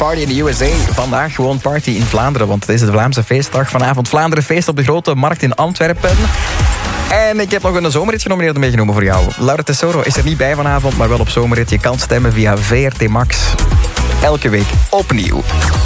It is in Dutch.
Party in the USA. Vandaag gewoon party in Vlaanderen, want het is de Vlaamse feestdag. Vanavond Vlaanderenfeest op de Grote Markt in Antwerpen. En ik heb nog een zomerrit genomineerd meegenomen voor jou. Laura Tesoro is er niet bij vanavond, maar wel op zomerrit. Je kan stemmen via VRT Max. Elke week opnieuw.